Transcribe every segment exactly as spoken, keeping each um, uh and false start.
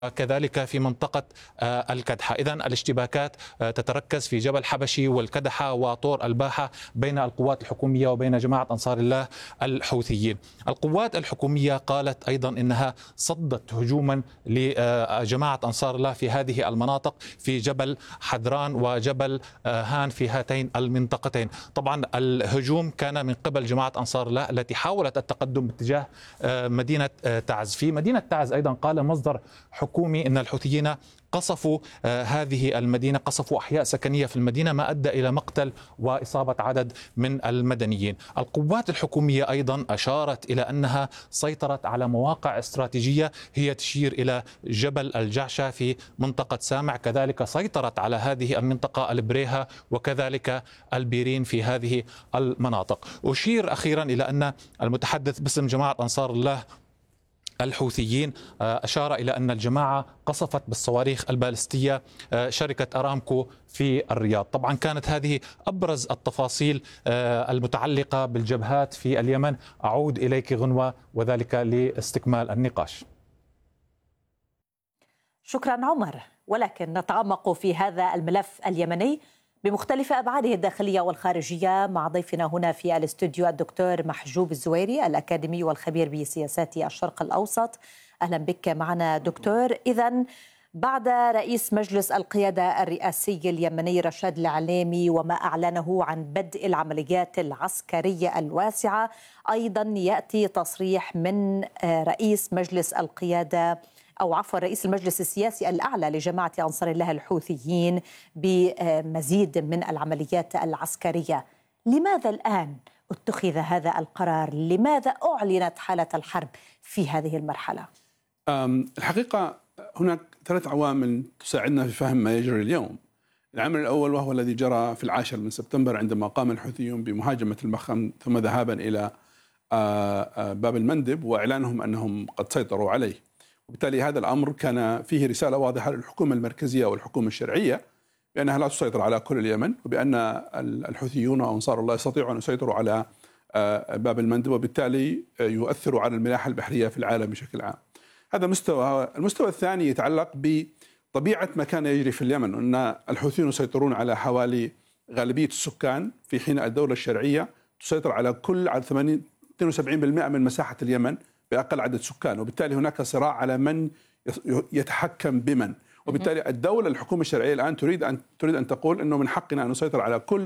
كذلك في منطقة الكدحة. إذن الاشتباكات تتركز في جبل حبشي والكدحة وطور الباحة بين القوات الحكومية وبين جماعة أنصار الله الحوثيين. القوات الحكومية قالت أيضا إنها صدت هجوما لجماعة أنصار الله في هذه المناطق في جبل حذران وجبل هان في هاتين المنطقتين. طبعا الهجوم كان من قبل جماعة أنصار الله التي حاولت التقدم باتجاه مدينة تعز. في مدينة تعز أيضا قال مصدر حكومي إن الحوثيين قصفوا هذه المدينة، قصفوا أحياء سكنية في المدينة، ما أدى إلى مقتل وإصابة عدد من المدنيين. القوات الحكومية أيضا أشارت إلى أنها سيطرت على مواقع استراتيجية، هي تشير إلى جبل الجعشة في منطقة سامع، كذلك سيطرت على هذه المنطقة البريهة وكذلك البيرين في هذه المناطق. أشير أخيرا إلى أن المتحدث باسم جماعة أنصار الله الحوثيين أشار إلى أن الجماعة قصفت بالصواريخ البالستية شركة أرامكو في الرياض. طبعا كانت هذه أبرز التفاصيل المتعلقة بالجبهات في اليمن. أعود إليك غنوة وذلك لاستكمال النقاش. شكرا عمر. ولكن نتعمق في هذا الملف اليمني بمختلف أبعاده الداخلية والخارجية مع ضيفنا هنا في الاستوديو الدكتور محجوب الزويري الأكاديمي والخبير بسياسات الشرق الأوسط. أهلا بك معنا دكتور. إذن بعد رئيس مجلس القيادة الرئاسي اليمني رشاد العليمي وما أعلنه عن بدء العمليات العسكرية الواسعة، أيضا يأتي تصريح من رئيس مجلس القيادة أو عفوا رئيس المجلس السياسي الأعلى لجماعة أنصار الله الحوثيين بمزيد من العمليات العسكرية. لماذا الآن اتخذ هذا القرار؟ لماذا أعلنت حالة الحرب في هذه المرحلة؟ الحقيقة هناك ثلاث عوامل تساعدنا في فهم ما يجري اليوم. العامل الأول وهو الذي جرى في العاشر من سبتمبر عندما قام الحوثيون بمهاجمة المخيم ثم ذهابا إلى باب المندب وإعلانهم أنهم قد سيطروا عليه. وبالتالي هذا الأمر كان فيه رسالة واضحة للحكومة المركزية والحكومة الشرعية بأنها لا تسيطر على كل اليمن، وبأن الحوثيون وأنصار الله يستطيعون أن يسيطروا على باب المندب وبالتالي يؤثروا على الملاحة البحرية في العالم بشكل عام. هذا مستوى. المستوى الثاني يتعلق بطبيعة ما كان يجري في اليمن، أن الحوثيون يسيطرون على حوالي غالبية السكان في حين الدولة الشرعية تسيطر على كل على ثمانين اثنين وسبعين بالمئة من مساحة اليمن بأقل عدد سكان، وبالتالي هناك صراع على من يتحكم بمن. وبالتالي الدولة الحكومة الشرعية الآن تريد أن تريد أن تقول إنه من حقنا أن نسيطر على كل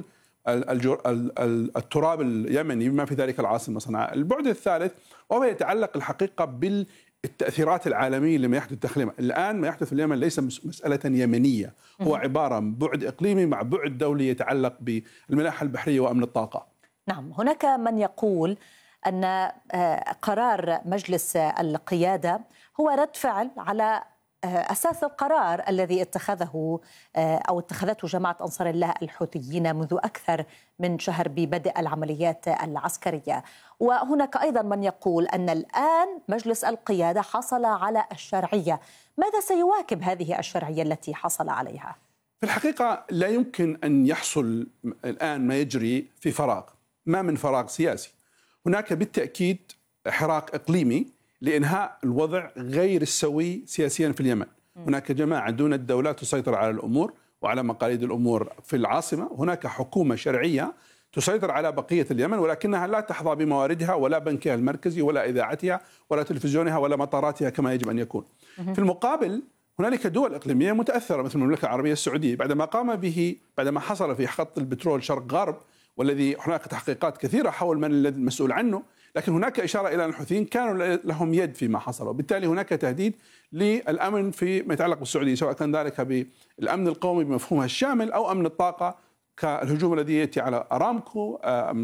التراب اليمني بما في ذلك العاصمة صنعاء. البعد الثالث وهو يتعلق الحقيقة بالتأثيرات العالمية لما يحدث داخل اليمن. الآن ما يحدث في اليمن ليس مسألة يمنية، هو عبارة عن بعد إقليمي مع بعد دولي يتعلق بالملاحة البحرية وأمن الطاقة. نعم، هناك من يقول أن قرار مجلس القيادة هو رد فعل على أساس القرار الذي اتخذه أو اتخذته جماعة أنصار الله الحوثيين منذ أكثر من شهر ببدء العمليات العسكرية. وهناك أيضا من يقول أن الآن مجلس القيادة حصل على الشرعية. ماذا سيواكب هذه الشرعية التي حصل عليها؟ في الحقيقة لا يمكن أن يحصل الآن ما يجري في فراغ، ما من فراغ سياسي. هناك بالتأكيد حراك إقليمي لإنهاء الوضع غير السوي سياسيا في اليمن. هناك جماعة دون الدولة تسيطر على الأمور وعلى مقاليد الأمور في العاصمة. هناك حكومة شرعية تسيطر على بقية اليمن ولكنها لا تحظى بمواردها ولا بنكها المركزي ولا إذاعتها ولا تلفزيونها ولا مطاراتها كما يجب أن يكون. في المقابل هنالك دول إقليمية متأثرة مثل المملكة العربية السعودية بعدما قام به بعدما حصل في خط البترول شرق غرب، والذي هناك تحقيقات كثيرة حول من الذي المسؤول عنه، لكن هناك إشارة إلى أن الحوثيين كانوا لهم يد فيما حصل، وبالتالي هناك تهديد للأمن فيما يتعلق بالسعودية، سواء كان ذلك بالأمن القومي بمفهومها الشامل أو أمن الطاقة كالهجوم الذي يأتي على أرامكو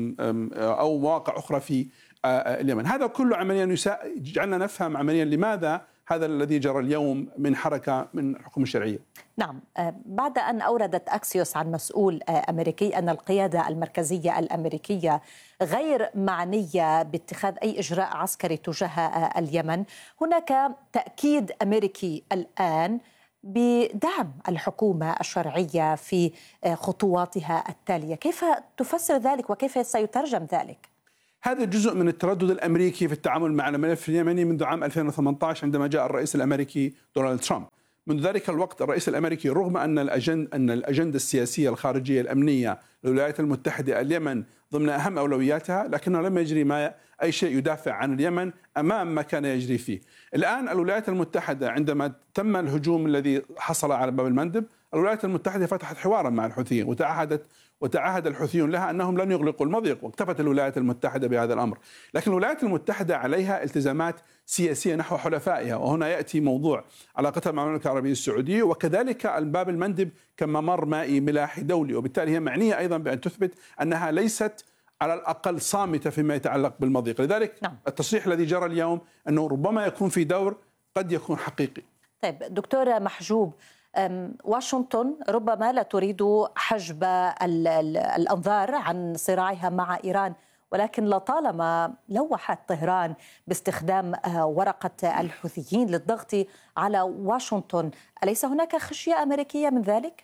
أو مواقع أخرى في اليمن. هذا كله عمليا يجعلنا نفهم عمليا لماذا هذا الذي جرى اليوم من حركة من الحكومة الشرعية. نعم، بعد أن أوردت أكسيوس عن مسؤول أمريكي أن القيادة المركزية الأمريكية غير معنية باتخاذ أي إجراء عسكري تجاه اليمن، هناك تأكيد أمريكي الآن بدعم الحكومة الشرعية في خطواتها التالية. كيف تفسر ذلك وكيف سيترجم ذلك؟ هذا جزء من التردد الأمريكي في التعامل مع الملف اليمني منذ عام ألفين وثمانية عشر عندما جاء الرئيس الأمريكي دونالد ترامب. منذ ذلك الوقت الرئيس الأمريكي رغم أن الأجند أن الأجندة السياسية الخارجية الأمنية للولايات المتحدة اليمن ضمن أهم أولوياتها، لكنه لم يجري ما أي شيء يدافع عن اليمن أمام ما كان يجري فيه. الآن الولايات المتحدة عندما تم الهجوم الذي حصل على باب المندب، الولايات المتحدة فتحت حوارا مع الحوثيين وتعهدت وتعهد الحوثيون لها أنهم لن يغلقوا المضيق، واكتفت الولايات المتحدة بهذا الأمر. لكن الولايات المتحدة عليها التزامات سياسية نحو حلفائها، وهنا يأتي موضوع علاقتها مع المملكة العربية السعودية، وكذلك الباب المندب كممر مائي ملاحي دولي، وبالتالي هي معنية أيضا بأن تثبت أنها ليست على الأقل صامتة فيما يتعلق بالمضيق. لذلك نعم. التصريح الذي جرى اليوم أنه ربما يكون في دور قد يكون حقيقي. طيب دكتور محجوب، واشنطن ربما لا تريد حجب الأنظار عن صراعها مع إيران، ولكن لطالما لوحت طهران باستخدام ورقة الحوثيين للضغط على واشنطن، أليس هناك خشية أمريكية من ذلك؟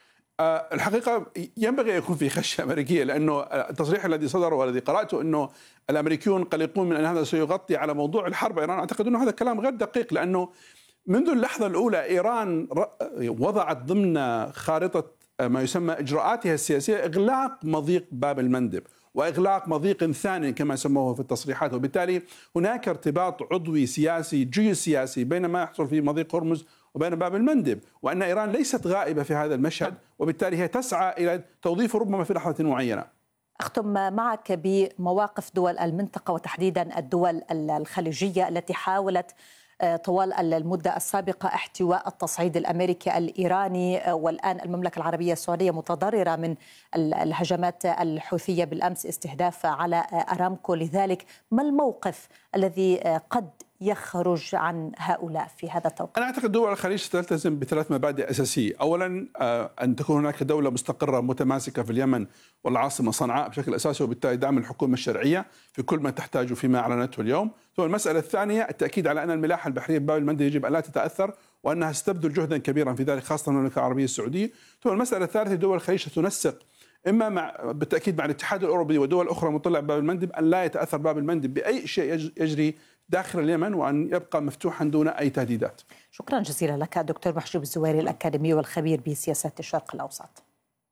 الحقيقة ينبغي أن يكون في خشية أمريكية، لأنه التصريح الذي صدر والذي قرأته أنه الأمريكيون قلقون من أن هذا سيغطي على موضوع الحرب إيران، أعتقد أنه هذا كلام غير دقيق، لأنه منذ اللحظة الأولى إيران وضعت ضمن خارطة ما يسمى إجراءاتها السياسية إغلاق مضيق باب المندب وإغلاق مضيق ثاني كما سموه في التصريحات، وبالتالي هناك ارتباط عضوي سياسي جيوسياسي بين ما يحصل في مضيق هرمز وبين باب المندب، وأن إيران ليست غائبة في هذا المشهد، وبالتالي هي تسعى إلى توظيفه ربما في لحظة معينة. أختم معك بمواقف دول المنطقة وتحديدا الدول الخليجية التي حاولت طوال المدة السابقة احتواء التصعيد الأمريكي الإيراني، والآن المملكة العربية السعودية متضررة من الهجمات الحوثية بالأمس استهداف على أرامكو. لذلك ما الموقف الذي قد يخرج عن هؤلاء في هذا التوقيت؟ أنا أعتقد دول الخليج تلتزم بثلاث مبادئ أساسية. أولا أن تكون هناك دولة مستقرة متماسكة في اليمن والعاصمة صنعاء بشكل أساسي، وبالتالي دعم الحكومة الشرعية في كل ما تحتاجه فيما أعلنته اليوم. ثم المسألة الثانية التأكيد على أن الملاحة البحرية بباب المندب يجب أن لا تتأثر، وأنها ستبذل جهدا كبيرا في ذلك خاصة المملكة العربية السعودية. ثم المسألة الثالثة دول الخليج تنسق إما مع بالتأكيد مع الاتحاد الأوروبي ودول أخرى مطلعة بباب المندب أن لا يتأثر باب المندب بأي شيء يجري داخل اليمن، وأن يبقى مفتوحا دون أي تهديدات. شكرا جزيلا لك دكتور محجوب الزويري الأكاديمي والخبير بسياسات الشرق الأوسط.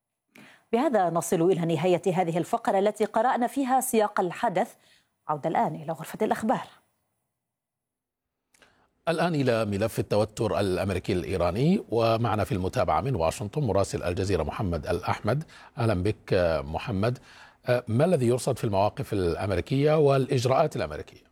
بهذا نصل إلى نهاية هذه الفقرة التي قرأنا فيها سياق الحدث. عودة الآن إلى غرفة الأخبار. الآن إلى ملف التوتر الأمريكي الإيراني، ومعنا في المتابعة من واشنطن مراسل الجزيرة محمد الأحمد. أهلا بك محمد. ما الذي يرصد في المواقف الأمريكية والإجراءات الأمريكية؟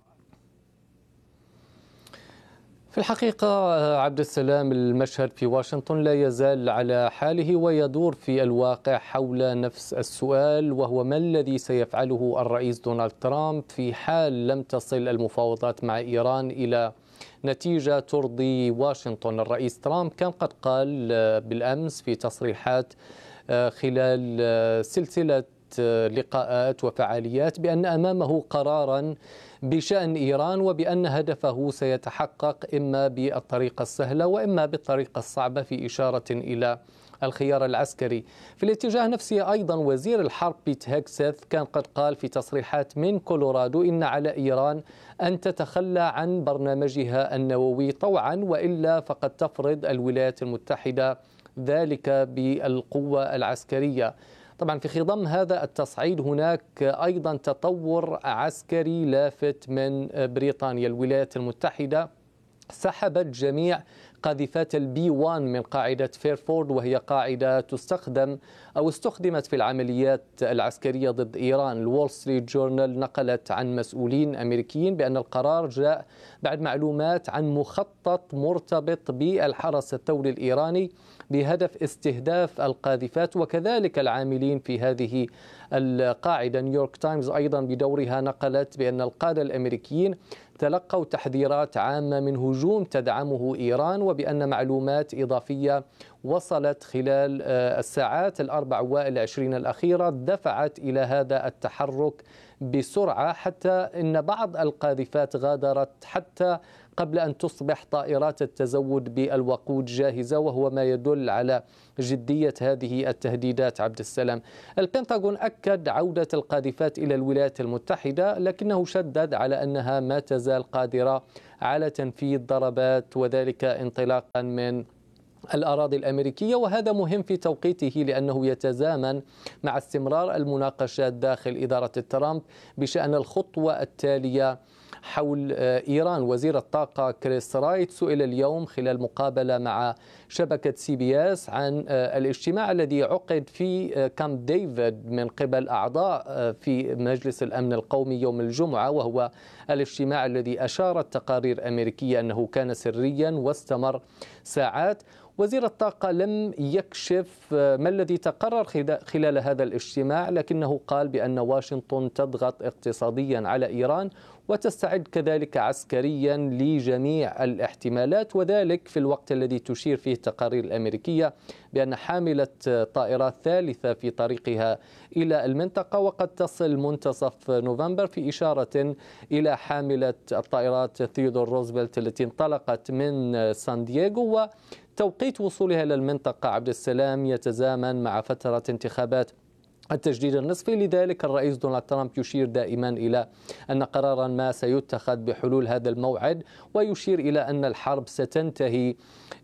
في الحقيقة عبد السلام، المشهد في واشنطن لا يزال على حاله ويدور في الواقع حول نفس السؤال، وهو ما الذي سيفعله الرئيس دونالد ترامب في حال لم تصل المفاوضات مع إيران إلى نتيجة ترضي واشنطن. الرئيس ترامب كان قد قال بالأمس في تصريحات خلال سلسلة لقاءات وفعاليات بأن أمامه قراراً بشأن إيران، وبأن هدفه سيتحقق إما بالطريقة السهلة وإما بالطريقة الصعبة، في إشارة إلى الخيار العسكري. في الاتجاه نفسه أيضا وزير الحرب بيت هيكسث كان قد قال في تصريحات من كولورادو إن على إيران أن تتخلى عن برنامجها النووي طوعا، وإلا فقد تفرض الولايات المتحدة ذلك بالقوة العسكرية. طبعا في خضم هذا التصعيد هناك أيضا تطور عسكري لافت من بريطانيا. الولايات المتحدة سحبت جميع قاذفات البي واحد من قاعدة فيرفورد، وهي قاعدة تستخدم أو استخدمت في العمليات العسكرية ضد إيران. الوول ستريت جورنال نقلت عن مسؤولين أمريكيين بأن القرار جاء بعد معلومات عن مخطط مرتبط بالحرس الثوري الإيراني بهدف استهداف القاذفات وكذلك العاملين في هذه القاعدة. نيويورك تايمز أيضا بدورها نقلت بأن القادة الأمريكيين تلقوا تحذيرات عامة من هجوم تدعمه إيران، وبأن معلومات إضافية وصلت خلال الساعات الأربع والعشرين الأخيرة دفعت إلى هذا التحرك بسرعة، حتى إن بعض القاذفات غادرت حتى قبل أن تصبح طائرات التزود بالوقود جاهزة، وهو ما يدل على جدية هذه التهديدات. عبد السلام، البنتاغون أكد عودة القاذفات إلى الولايات المتحدة، لكنه شدد على أنها ما تزال قادرة على تنفيذ ضربات، وذلك انطلاقا من الأراضي الأمريكية. وهذا مهم في توقيته لأنه يتزامن مع استمرار المناقشات داخل إدارة ترامب بشأن الخطوة التالية حول إيران. وزير الطاقة كريس رايت سئل اليوم خلال مقابلة مع شبكة سي بي اس عن الاجتماع الذي عقد في كامب ديفيد من قبل أعضاء في مجلس الأمن القومي يوم الجمعة، وهو الاجتماع الذي أشارت تقارير أمريكية أنه كان سريا واستمر ساعات. وزير الطاقة لم يكشف ما الذي تقرر خلال هذا الاجتماع، لكنه قال بأن واشنطن تضغط اقتصاديا على إيران وتستعد كذلك عسكريا لجميع الاحتمالات، وذلك في الوقت الذي تشير فيه التقارير الأمريكية بأن حاملة طائرات ثالثة في طريقها إلى المنطقة، وقد تصل منتصف نوفمبر، في إشارة إلى حاملة الطائرات ثيودور روزفلت التي انطلقت من سان دييغو. وتوقيت وصولها إلى المنطقة عبد السلام يتزامن مع فترة انتخابات التجديد النصفي، لذلك الرئيس دونالد ترامب يشير دائما إلى أن قرارا ما سيتخذ بحلول هذا الموعد، ويشير إلى أن الحرب ستنتهي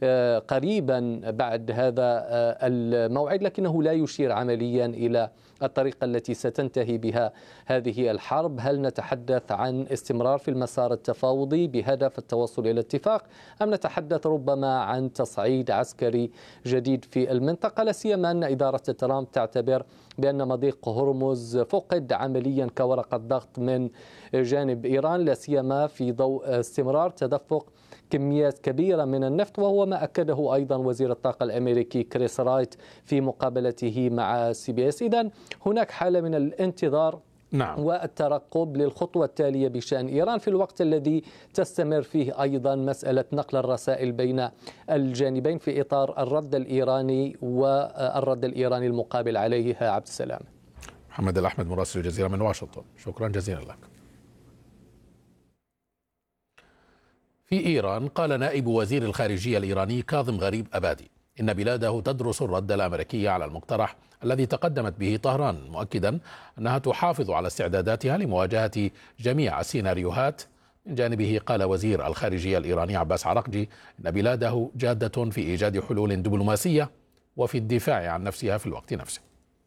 قريبا بعد هذا الموعد، لكنه لا يشير عمليا إلى الطريقة التي ستنتهي بها هذه الحرب. هل نتحدث عن استمرار في المسار التفاوضي بهدف التوصل إلى اتفاق، أم نتحدث ربما عن تصعيد عسكري جديد في المنطقة؟ لا سيما أن إدارة ترامب تعتبر بأن مضيق هرمز فقد عمليا كورقة ضغط من جانب إيران، لا سيما في ضوء استمرار تدفق كميات كبيرة من النفط، وهو ما أكده أيضا وزير الطاقة الأمريكي كريس رايت في مقابلته مع سي بي اس. إذن هناك حالة من الانتظار نعم. والترقب للخطوة التالية بشأن إيران، في الوقت الذي تستمر فيه أيضا مسألة نقل الرسائل بين الجانبين في إطار الرد الإيراني والرد الإيراني المقابل عليه. عبد السلام. محمد الأحمد مراسل الجزيرة من واشنطن، شكرا جزيلا لك. في إيران قال نائب وزير الخارجية الإيراني كاظم غريب أبادي إن بلاده تدرس الرد الأمريكي على المقترح الذي تقدمت به طهران، مؤكدا أنها تحافظ على استعداداتها لمواجهة جميع السيناريوهات. من جانبه قال وزير الخارجية الإيراني عباس عراقجي إن بلاده جادة في إيجاد حلول دبلوماسية وفي الدفاع عن نفسها في الوقت نفسه.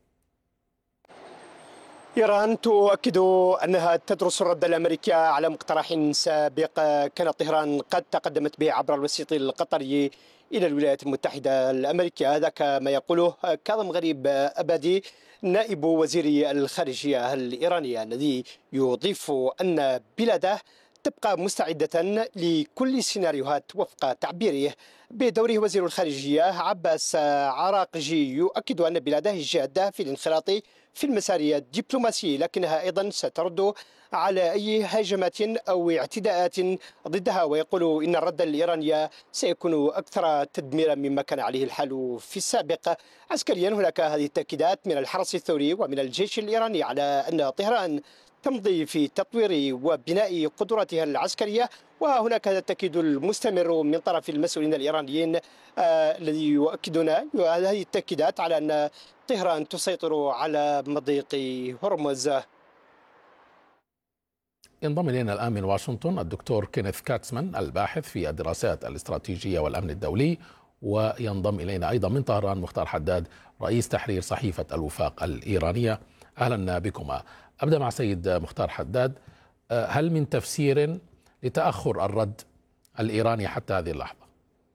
إيران تؤكد أنها تدرس الرد الأمريكي على مقترح سابق كانت طهران قد تقدمت به عبر الوسيط القطري إلى الولايات المتحدة الأمريكية. هذا كما يقوله كاظم غريب أبادي نائب وزير الخارجية الإيرانية، الذي يضيف أن بلاده تبقى مستعدة لكل سيناريوهات وفق تعبيره. بدوره وزير الخارجية عباس عراقجي يؤكد أن بلاده جادة في الانخراط في المسار الدبلوماسي، لكنها أيضا سترد على أي هجمات أو اعتداءات ضدها، ويقول إن الرد الإيراني سيكون أكثر تدميرا مما كان عليه الحال في السابق. عسكريا هناك هذه التأكيدات من الحرس الثوري ومن الجيش الإيراني على أن طهران تمضي في تطوير وبناء قدراتها العسكرية، وهناك هذا التأكيد المستمر من طرف المسؤولين الإيرانيين الذي آه يؤكدون هذه التأكيدات على أن طهران تسيطر على مضيق هرمز. ينضم إلينا الآن من واشنطن الدكتور كينيث كاتسمان الباحث في الدراسات الاستراتيجية والأمن الدولي، وينضم إلينا أيضا من طهران مختار حداد رئيس تحرير صحيفة الوفاق الإيرانية. أهلا بكما. أبدأ مع سيد مختار حداد، هل من تفسير لتأخر الرد الإيراني حتى هذه اللحظة؟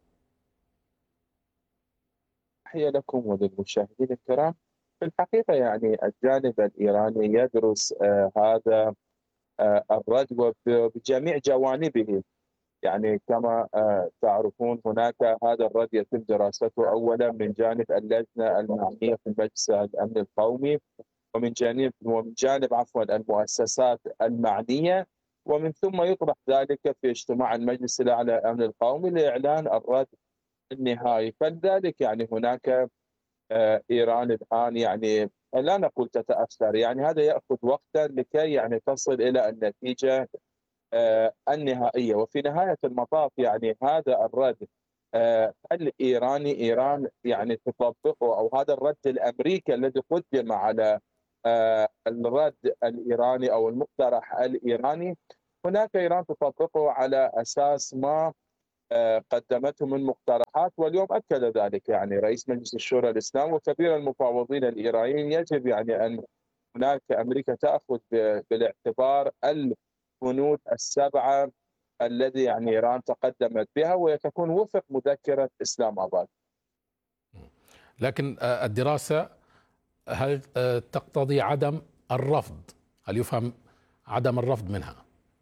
تحية لكم وللمشاهدين الكرام. في الحقيقة يعني الجانب الإيراني يدرس آه هذا آه الرد بجميع جوانبه. يعني كما آه تعرفون هناك هذا الرد يتم دراسته أولا من جانب اللجنة المعنية في مجلس الأمن القومي، ومن جانب ومن جانب عفوا المؤسسات المعنية، ومن ثم يطرح ذلك في اجتماع المجلس الأعلى للأمن القومي لإعلان الرد النهائي. فلذلك يعني هناك إيران الآن يعني لا نقول تتأثر، يعني هذا يأخذ وقتا لكي يعني تصل إلى النتيجة النهائية. وفي نهاية المطاف يعني هذا الرد الإيراني إيران يعني تطبقه، أو هذا الرد الأمريكي الذي قدم على الرد الإيراني أو المقترح الإيراني، هناك إيران تطبقه على أساس ما قدمته من مقترحات، واليوم أكد ذلك يعني رئيس مجلس الشورى الإسلامي وكبير المفاوضين الإيرانيين. يجب يعني أن هناك أمريكا تأخذ بالاعتبار البنود السبعة الذي يعني إيران تقدمت بها، وتكون وفق مذكرة إسلام آباد. لكن الدراسة هل تقتضي عدم الرفض؟ هل يفهم عدم الرفض منها؟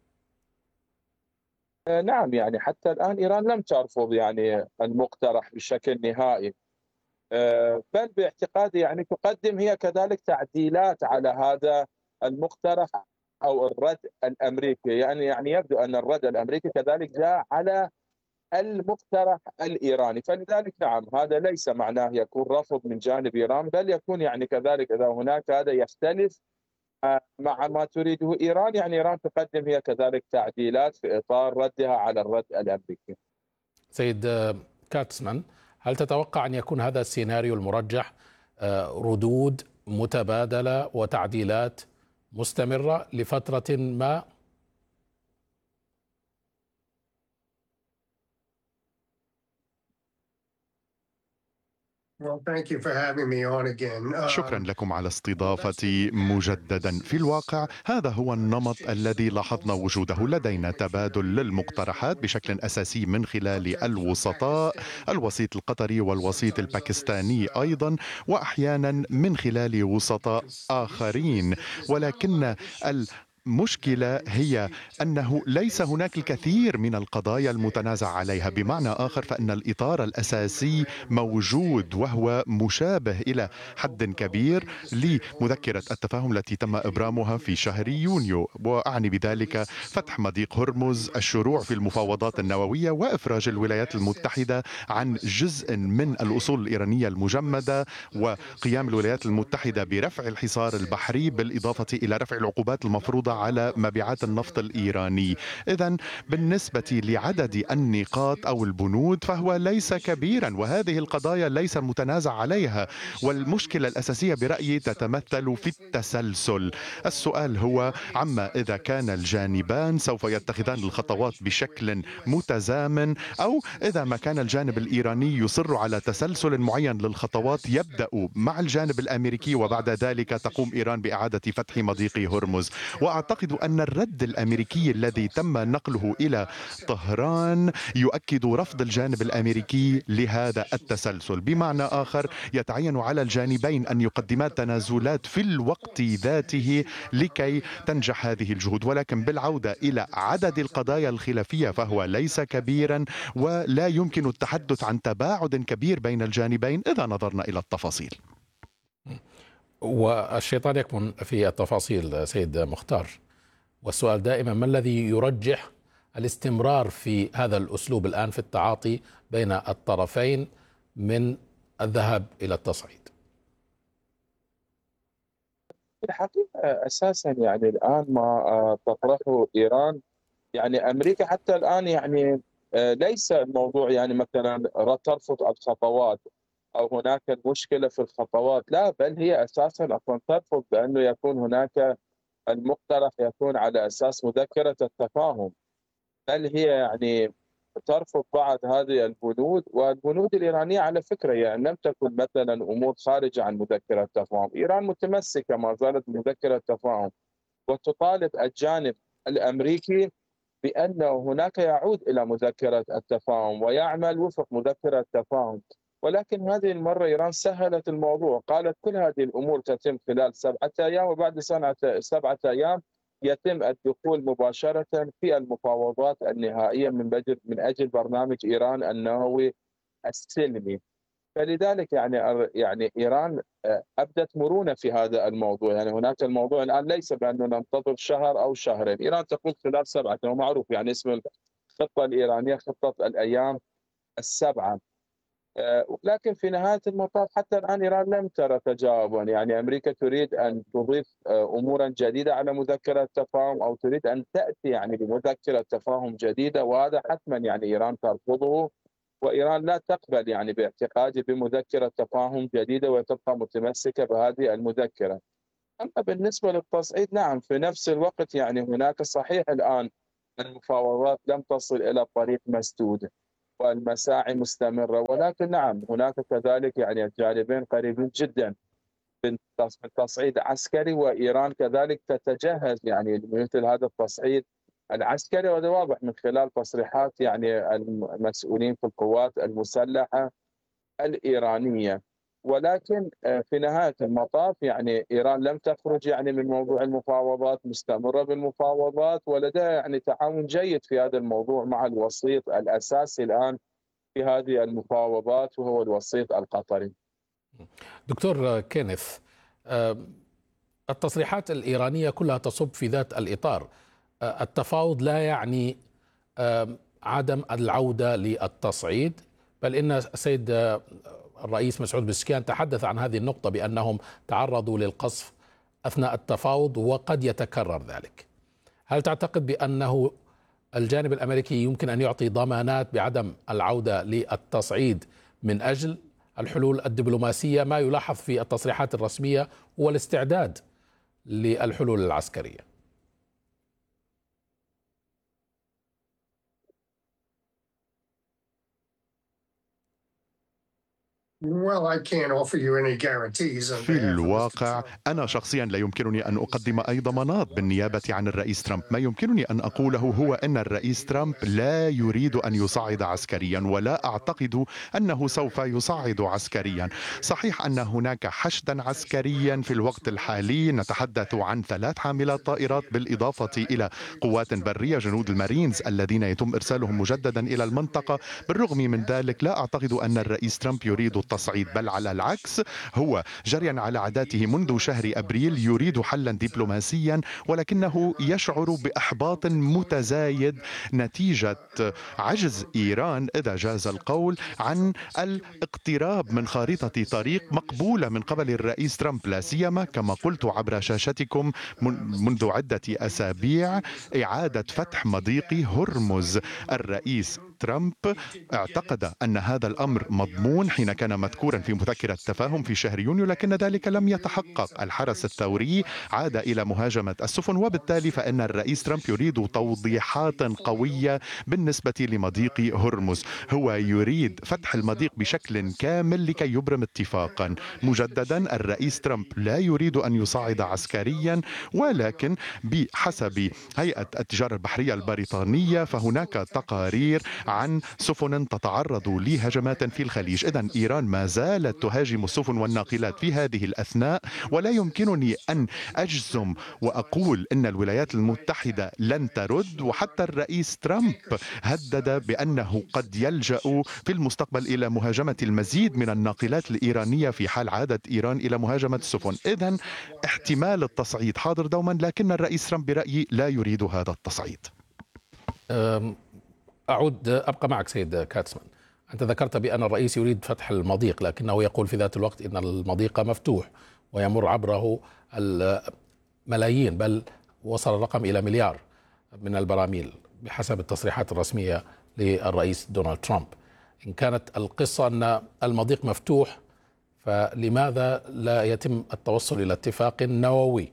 نعم، يعني حتى الآن إيران لم ترفض يعني المقترح بشكل نهائي، بل باعتقادي يعني تقدم هي كذلك تعديلات على هذا المقترح أو الرد الأمريكي. يعني يعني يبدو أن الرد الأمريكي كذلك جاء على المقترح الإيراني، فلذلك نعم هذا ليس معناه يكون رفض من جانب إيران، بل يكون يعني كذلك إذا هناك هذا يختلف مع ما تريده إيران، يعني إيران تقدم هي كذلك تعديلات في إطار ردها على الرد الأمريكي. سيد كاتسمان، هل تتوقع أن يكون هذا السيناريو المرجح ردود متبادلة وتعديلات مستمرة لفترة ما؟ شكرا لكم على استضافتي مجددا. في الواقع هذا هو النمط الذي لاحظنا وجوده لدينا، تبادل للمقترحات بشكل أساسي من خلال الوسطاء، الوسيط القطري والوسيط الباكستاني أيضا، وأحيانا من خلال وسطاء آخرين. ولكن ال مشكلة هي أنه ليس هناك الكثير من القضايا المتنازع عليها. بمعنى آخر فإن الإطار الأساسي موجود وهو مشابه إلى حد كبير لمذكرة التفاهم التي تم إبرامها في شهر يونيو، وأعني بذلك فتح مضيق هرمز، الشروع في المفاوضات النووية، وإفراج الولايات المتحدة عن جزء من الأصول الإيرانية المجمدة، وقيام الولايات المتحدة برفع الحصار البحري، بالإضافة إلى رفع العقوبات المفروضة على مبيعات النفط الإيراني. إذن بالنسبة لعدد النقاط أو البنود فهو ليس كبيرا، وهذه القضايا ليس متنازع عليها، والمشكلة الأساسية برأيي تتمثل في التسلسل. السؤال هو عما إذا كان الجانبان سوف يتخذان الخطوات بشكل متزامن، أو إذا ما كان الجانب الإيراني يصر على تسلسل معين للخطوات يبدأ مع الجانب الأمريكي، وبعد ذلك تقوم إيران بإعادة فتح مضيق هرمز. وأعتقد أن الرد الأمريكي الذي تم نقله إلى طهران يؤكد رفض الجانب الأمريكي لهذا التسلسل. بمعنى آخر يتعين على الجانبين أن يقدما تنازلات في الوقت ذاته لكي تنجح هذه الجهود. ولكن بالعودة إلى عدد القضايا الخلافية فهو ليس كبيرا، ولا يمكن التحدث عن تباعد كبير بين الجانبين إذا نظرنا إلى التفاصيل. والشيطان يكمن في التفاصيل سيد مختار، والسؤال دائما ما الذي يرجح الاستمرار في هذا الأسلوب الآن في التعاطي بين الطرفين من الذهاب إلى التصعيد؟ في الحقيقة أساسا يعني الآن ما تطرحه إيران، يعني أمريكا حتى الآن يعني ليس الموضوع يعني مثلا ترفض الخطوات أو هناك مشكلة في الخطوات، لا، بل هي أساسا أصلا ترفض بأنه يكون هناك المقترح يكون على أساس مذكرة التفاهم، بل هي يعني ترفض بعض هذه البنود. والبنود الإيرانية على فكرة يعني لم تكن مثلا أمور خارجة عن مذكرة التفاهم، إيران متمسكة ما زالت بمذكرة التفاهم، وتطالب الجانب الأمريكي بأنه هناك يعود إلى مذكرة التفاهم ويعمل وفق مذكرة التفاهم. ولكن هذه المرة إيران سهلت الموضوع، قالت كل هذه الأمور تتم خلال سبعة أيام، وبعد سنة سبعة أيام يتم الدخول مباشرة في المفاوضات النهائية من أجل من أجل برنامج إيران النووي السلمي. فلذلك يعني يعني إيران أبدت مرونة في هذا الموضوع. يعني هناك الموضوع الآن ليس بأنه ننتظر شهر أو شهرين، إيران تقول خلال سبعة أيام، معروف يعني اسم الخطة الإيرانية خطة الأيام السبعة. لكن في نهاية المطاف حتى الآن إيران لم ترى تجاوبا، يعني أمريكا تريد أن تضيف أمورا جديدة على مذكرة تفاهم أو تريد أن تأتي يعني بمذكرة تفاهم جديدة، وهذا حتما يعني إيران ترفضه، وإيران لا تقبل يعني باعتقادي بمذكرة تفاهم جديدة وتبقى متمسكة بهذه المذكرة. أما بالنسبة للتصعيد نعم في نفس الوقت يعني هناك صحيح الآن المفاوضات لم تصل إلى طريق مسدود والمساعي مستمرة، ولكن نعم هناك كذلك يعني الجانبين قريبين جدا من تصعيد عسكري، وإيران كذلك تتجهز يعني لمثل هذا التصعيد العسكري، وهذا واضح من خلال تصريحات يعني المسؤولين في القوات المسلحة الإيرانية. ولكن في نهاية المطاف يعني إيران لم تخرج يعني من موضوع المفاوضات، مستمرة بالمفاوضات، ولديها يعني تعاون جيد في هذا الموضوع مع الوسيط الأساسي الآن في هذه المفاوضات وهو الوسيط القطري. دكتور كينيث، التصريحات الإيرانية كلها تصب في ذات الإطار. التفاوض لا يعني عدم العودة للتصعيد، بل إن السيد الرئيس مسعود بزشكيان تحدث عن هذه النقطة بأنهم تعرضوا للقصف أثناء التفاوض وقد يتكرر ذلك. هل تعتقد بأنه الجانب الأمريكي يمكن أن يعطي ضمانات بعدم العودة للتصعيد من أجل الحلول الدبلوماسية؟ ما يلاحظ في التصريحات الرسمية هو الاستعداد للحلول العسكرية. في الواقع أنا شخصيا لا يمكنني أن أقدم أي ضمانات بالنيابة عن الرئيس ترامب. ما يمكنني أن أقوله هو أن الرئيس ترامب لا يريد أن يصعد عسكريا، ولا أعتقد أنه سوف يصعد عسكريا. صحيح أن هناك حشدا عسكريا في الوقت الحالي، نتحدث عن ثلاث حاملات طائرات بالإضافة إلى قوات برية جنود المارينز الذين يتم إرسالهم مجددا إلى المنطقة. بالرغم من ذلك لا أعتقد أن الرئيس ترامب يريد التصعيد، بل على العكس هو جريا على عاداته منذ شهر أبريل يريد حلا دبلوماسيا، ولكنه يشعر بإحباط متزايد نتيجة عجز إيران إذا جاز القول عن الاقتراب من خارطة طريق مقبولة من قبل الرئيس ترامب، لا سيما كما قلت عبر شاشتكم منذ عدة أسابيع إعادة فتح مضيق هرمز. الرئيس ترامب اعتقد أن هذا الأمر مضمون حين كان مذكورا في مذكرة تفاهم في شهر يونيو، لكن ذلك لم يتحقق. الحرس الثوري عاد إلى مهاجمة السفن، وبالتالي فإن الرئيس ترامب يريد توضيحات قوية بالنسبة لمضيق هرمز. هو يريد فتح المضيق بشكل كامل لكي يبرم اتفاقا. مجددا الرئيس ترامب لا يريد أن يصعد عسكريا، ولكن بحسب هيئة التجارة البحرية البريطانية فهناك تقارير عن سفن تتعرض لهجمات في الخليج. إذن إيران ما زالت تهاجم السفن والناقلات في هذه الأثناء، ولا يمكنني أن أجزم وأقول أن الولايات المتحدة لن ترد. وحتى الرئيس ترامب هدد بأنه قد يلجأ في المستقبل إلى مهاجمة المزيد من الناقلات الإيرانية في حال عادت إيران إلى مهاجمة السفن. إذن احتمال التصعيد حاضر دوما، لكن الرئيس ترامب برأيي لا يريد هذا التصعيد. أعود أبقى معك سيد كاتسمان. أنت ذكرت بأن الرئيس يريد فتح المضيق، لكنه يقول في ذات الوقت إن المضيق مفتوح ويمر عبره الملايين، بل وصل الرقم إلى مليار من البراميل بحسب التصريحات الرسمية للرئيس دونالد ترامب. إن كانت القصة أن المضيق مفتوح، فلماذا لا يتم التوصل إلى اتفاق نووي؟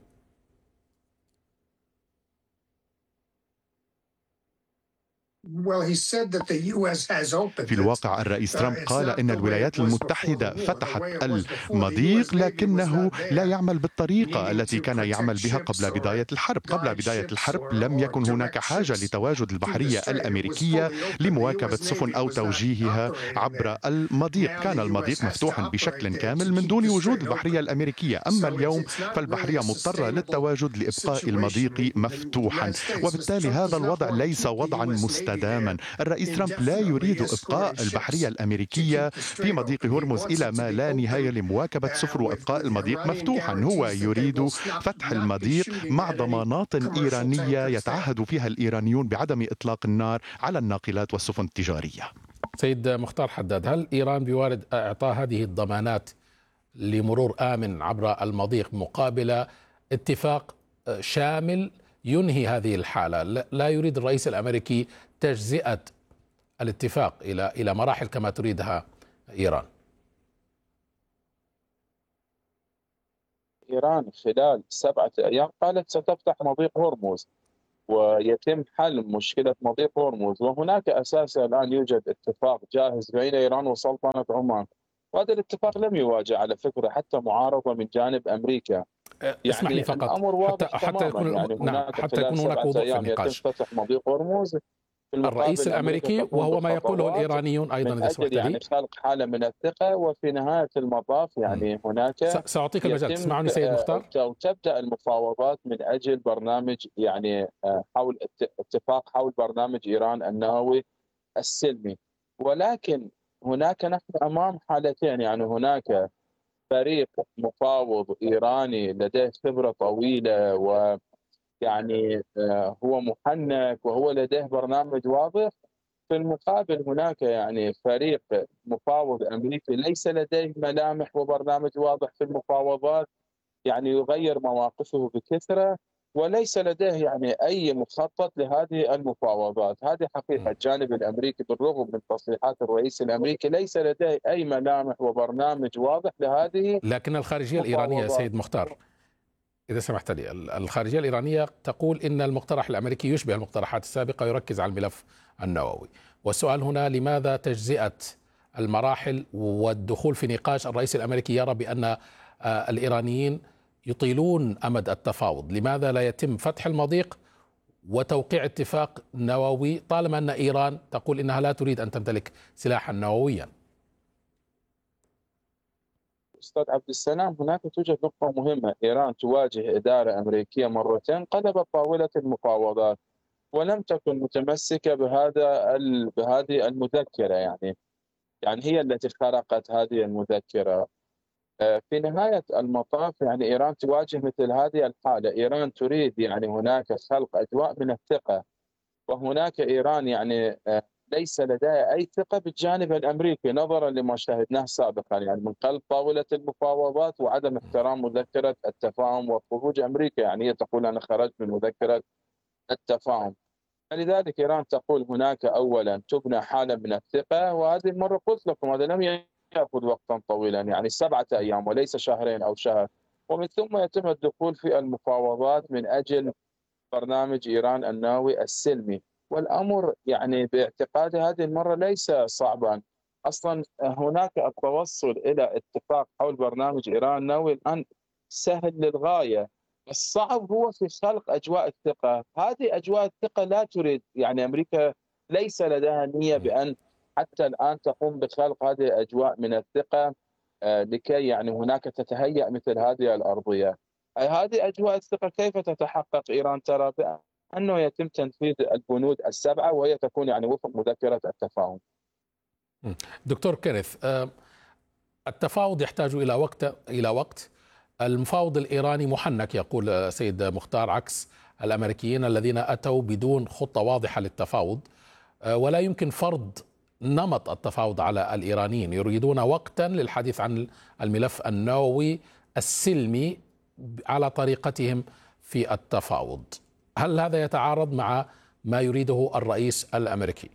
في الواقع الرئيس ترامب قال إن الولايات المتحدة فتحت المضيق، لكنه لا يعمل بالطريقة التي كان يعمل بها قبل بداية الحرب. قبل بداية الحرب لم يكن هناك حاجة لتواجد البحرية الأمريكية لمواكبة سفن أو توجيهها عبر المضيق. كان المضيق مفتوحا بشكل كامل من دون وجود البحرية الأمريكية. أما اليوم فالبحرية مضطرة للتواجد لإبقاء المضيق مفتوحا، وبالتالي هذا الوضع ليس وضعا مستداما. الرئيس ترامب لا يريد إبقاء البحرية الأمريكية في مضيق هرمز إلى ما لا نهاية لمواكبة سفن وإبقاء المضيق مفتوحا. هو يريد فتح المضيق مع ضمانات إيرانية يتعهد فيها الإيرانيون بعدم إطلاق النار على الناقلات والسفن التجارية. سيد مختار حداد، هل إيران بوارد إعطاء هذه الضمانات لمرور آمن عبر المضيق مقابل اتفاق شامل ينهي هذه الحالة؟ لا يريد الرئيس الأمريكي تجزئة الاتفاق إلى إلى مراحل كما تريدها إيران. إيران خلال سبعة أيام قالت ستفتح مضيق هرمز ويتم حل مشكلة مضيق هرمز، وهناك أساسا الآن يوجد اتفاق جاهز بين إيران وسلطنة عمان، وهذا الاتفاق لم يواجه على فكرة حتى معارضة من جانب أمريكا. يعني اسمح لي فقط حتى حتى يكون يعني نعم حتى يكون هناك وضوح في النقاش. يتم فتح مضيق هرمز الرئيس الأمريكي وهو ما يقوله الإيرانيون أيضا إذا سمحت لي يعني خلق حالة من الثقة، وفي نهاية المطاف يعني هناك سأعطيك المجال. تسمعني سيد مختار؟ تبدأ المفاوضات من أجل برنامج يعني حول اتفاق حول برنامج إيران النووي السلمي، ولكن هناك نحن أمام حالتين. يعني هناك فريق مفاوض إيراني لديه خبرة طويلة و يعني هو محنك وهو لديه برنامج واضح، في المقابل هناك يعني فريق مفاوض أمريكي ليس لديه ملامح وبرنامج واضح في المفاوضات، يعني يغير مواقفه بكثرة وليس لديه يعني أي مخطط لهذه المفاوضات. هذه حقيقة. الجانب الأمريكي بالرغم من تصريحات الرئيس الأمريكي ليس لديه أي ملامح وبرنامج واضح لهذه. لكن الخارجية الإيرانية سيد مختار إذا سمحت لي، الخارجية الإيرانية تقول إن المقترح الأمريكي يشبه المقترحات السابقة ويركز على الملف النووي، والسؤال هنا لماذا تجزئة المراحل والدخول في نقاش؟ الرئيس الأمريكي يرى بأن الإيرانيين يطيلون أمد التفاوض، لماذا لا يتم فتح المضيق وتوقيع اتفاق نووي طالما أن إيران تقول إنها لا تريد أن تمتلك سلاحا نوويا؟ أستاذ عبد السلام، هناك توجد نقطة مهمة. إيران تواجه إدارة أمريكية مرتين قلبت طاولة المفاوضات ولم تكن متمسكة بهذا بهذه المذكرة، يعني يعني هي التي خلقت هذه المذكرة. في نهاية المطاف يعني إيران تواجه مثل هذه الحالة. إيران تريد يعني هناك خلق أجواء من الثقة، وهناك إيران يعني ليس لديها أي ثقة بالجانب الأمريكي نظرا لما شاهدناه سابقا، يعني من قلب طاولة المفاوضات وعدم احترام مذكرة التفاهم وخروج أمريكا. يعني هي تقول أنا خرجت من مذكرة التفاهم. لذلك إيران تقول هناك أولا تبنى حالة من الثقة، وهذه المرة قلت لكم هذا لم يأخذ وقتا طويلا، يعني سبعة أيام وليس شهرين أو شهر، ومن ثم يتم الدخول في المفاوضات من أجل برنامج إيران النووي السلمي. والأمر يعني باعتقادي هذه المرة ليس صعبا. أصلا هناك التوصل إلى اتفاق حول برنامج إيران النووي الآن سهل للغاية، الصعب هو في خلق أجواء الثقة. هذه أجواء الثقة لا تريد، يعني أمريكا ليس لديها نية بأن حتى الآن تقوم بخلق هذه الأجواء من الثقة لكي يعني هناك تتهيأ مثل هذه الأرضية. هذه أجواء الثقة كيف تتحقق؟ إيران ترى أنه يتم تنفيذ البنود السبعة وهي تكون يعني وفق مذكرة التفاهم. دكتور كيريث، التفاوض يحتاج إلى وقت إلى وقت المفاوض الإيراني محنك يقول سيد مختار، عكس الأمريكيين الذين أتوا بدون خطة واضحة للتفاوض، ولا يمكن فرض نمط التفاوض على الإيرانيين. يريدون وقتا للحديث عن الملف النووي السلمي على طريقتهم في التفاوض. هل هذا يتعارض مع ما يريده الرئيس الأمريكي؟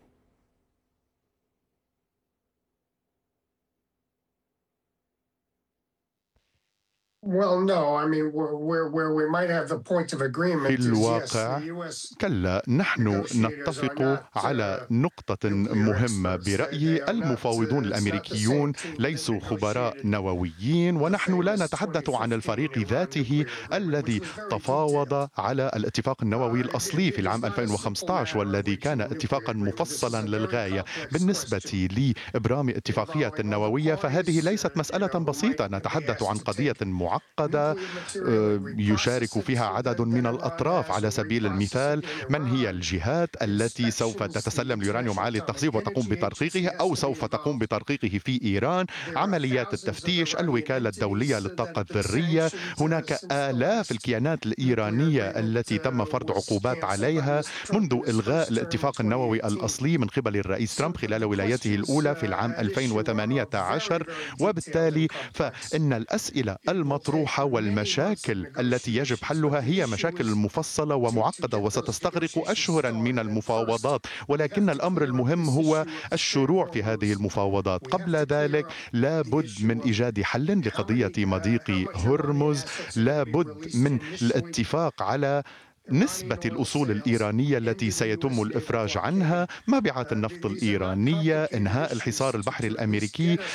في الواقع كلا، نحن نتفق على نقطة مهمة برأيي. المفاوضون الأمريكيون ليسوا خبراء نوويين، ونحن لا نتحدث عن الفريق ذاته الذي تفاوض على الاتفاق النووي الأصلي في العام ألفين وخمسة عشر والذي كان اتفاقا مفصلا للغاية. بالنسبة لإبرام اتفاقية نووية فهذه ليست مسألة بسيطة، نتحدث عن قضية معقدة معقدة يشارك فيها عدد من الأطراف. على سبيل المثال، من هي الجهات التي سوف تتسلم اليورانيوم عالي التخزين وتقوم بترقيقه أو سوف تقوم بترقيقه في إيران، عمليات التفتيش، الوكالة الدولية للطاقة الذرية. هناك آلاف الكيانات الإيرانية التي تم فرض عقوبات عليها منذ إلغاء الاتفاق النووي الأصلي من قبل الرئيس ترامب خلال ولايته الأولى في العام ألفين وثمانية عشر. وبالتالي فإن الأسئلة المطروحة والمشاكل التي يجب حلها هي مشاكل مفصلة ومعقدة وستستغرق أشهرا من المفاوضات، ولكن الأمر المهم هو الشروع في هذه المفاوضات. قبل ذلك لابد من إيجاد حل لقضية مضيق هرمز، لابد من الاتفاق على نسبة الأصول الإيرانية التي سيتم الإفراج عنها، مبيعات النفط الإيرانية، إنهاء الحصار البحري الأمريكي.